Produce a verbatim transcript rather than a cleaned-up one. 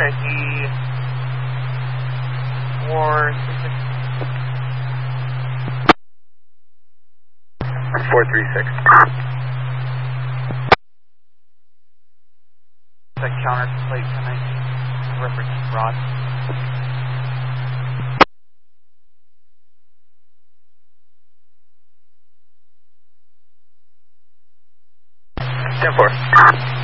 D four six four three six. Check counter plate ten nineteen, reference rod. ten four.